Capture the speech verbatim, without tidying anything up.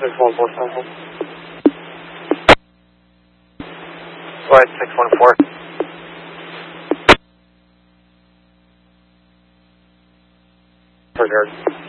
six one four Central. Go ahead, six one four. For Jared.